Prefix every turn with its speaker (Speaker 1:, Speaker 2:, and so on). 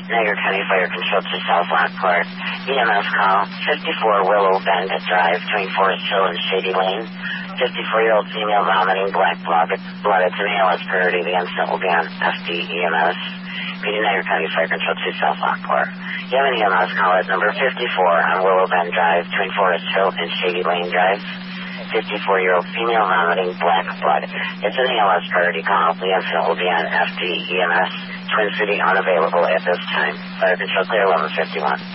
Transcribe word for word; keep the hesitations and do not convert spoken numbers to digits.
Speaker 1: Niagara County Fire Control to South Lockport. E M S call fifty-four Willow Bend Drive between Forest Hill and Shady Lane. fifty-four-year-old female vomiting black blood. blood. It's an A L S priority. The incident will be on F D E M S. Meeting Niagara County Fire Control to South Lockport. You have an E M S call at number fifty-four on Willow Bend Drive between Forest Hill and Shady Lane Drive. fifty-four-year-old female vomiting black blood. It's an A L S priority call. The incident will be on F D E M S. Twin City unavailable at this time. Fire Control clear eleven fifty-one.